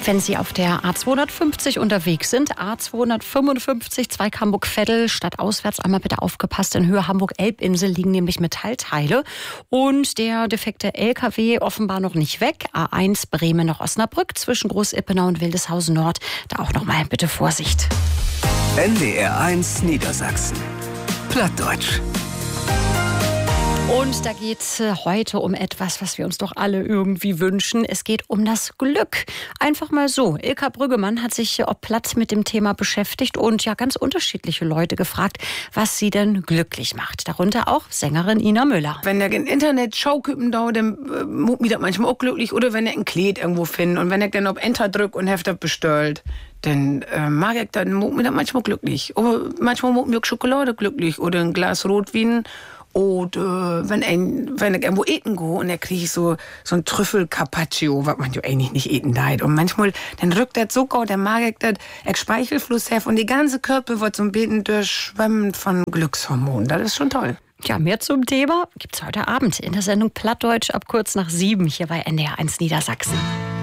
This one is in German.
Wenn Sie auf der A250 unterwegs sind, A255 Zweig Hamburg-Veddel, stadtauswärts einmal bitte aufgepasst, in Höhe Hamburg-Elbinsel liegen nämlich Metallteile und der defekte LKW offenbar noch nicht weg. A1 Bremen nach Osnabrück zwischen Groß-Ippenau und Wildeshausen Nord, da auch nochmal bitte Vorsicht. NDR 1 Niedersachsen. Plattdeutsch. Und da geht es heute um etwas, was wir uns doch alle irgendwie wünschen. Es geht um das Glück. Einfach mal so. Ilka Brüggemann hat sich platt mit dem Thema beschäftigt und ja ganz unterschiedliche Leute gefragt, was sie denn glücklich macht. Darunter auch Sängerin Ina Müller. Wenn der im Internet Showkippen da, dann macht mich das manchmal auch glücklich. Oder wenn er ein Kleid irgendwo findet und wenn er dann auf Enter drückt und Hefter bestellt, dann mag ich dann, macht mich das manchmal glücklich. Aber manchmal macht mich auch Schokolade glücklich oder ein Glas Rotwein. Oder wenn ich irgendwo eten gehe und dann kriege ich so ein Trüffel-Carpaccio, was man ja eigentlich nicht eten darf. Und manchmal, dann rückt das so gut, dann mag ich das, Speichelfluss hef und die ganze Körper wird so ein bisschen durchschwemmt von Glückshormonen. Das ist schon toll. Ja, mehr zum Thema gibt's heute Abend in der Sendung Plattdeutsch ab kurz nach 7 hier bei NDR 1 Niedersachsen.